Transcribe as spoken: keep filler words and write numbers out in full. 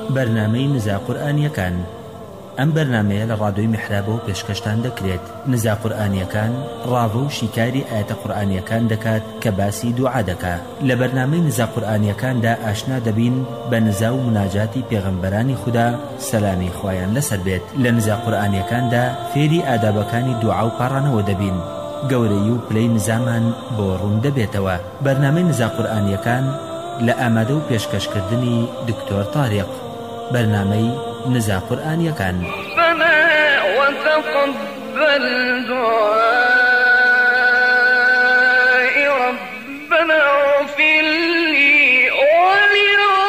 بەرنامەی نزا قورئانیەکان. ئەم بەرنامەیە لە ڕادیۆی میحرابەوە پێشکەشتان دەکرێت. نزا قورئانیەکان ڕاوە و شیکاری ئاەتە قورئانیەکان دەکات کە باسی دوعا دەکات. لە بەرنامەی نزا قورئانیەکاندا ئاشنا دەبین بە نزا و مناجاتی پێغەمبەرانی خوددا سەلامی خوایان لەسەر بێت. لە نزا قورئانیەکاندا فێری ئادابەکانی دوعا و پاڕانەوە دەبین. گەورەی و پلەی نزامان بۆ ڕوون دەبێتەوە. بەرنامەی نزا قورئانیەکان لە ئامادە و پێشکەشکردنی دکتۆر تاریق. بەرنامەی نزا قورئانیەکان. ربنا وتقبل دعاء ربنا